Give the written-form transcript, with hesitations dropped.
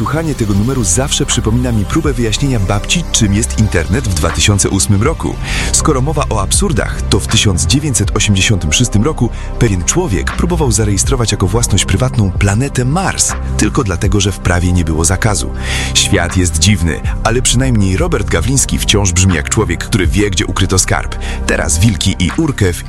Słuchanie tego numeru zawsze przypomina mi próbę wyjaśnienia babci, czym jest internet w 2008 roku. Skoro mowa o absurdach, to w 1986 roku pewien człowiek próbował zarejestrować jako własność prywatną planetę Mars, tylko dlatego, że w prawie nie było zakazu. Świat jest dziwny, ale przynajmniej Robert Gawliński wciąż brzmi jak człowiek, który wie, gdzie ukryto skarb. Teraz wilki i Urkew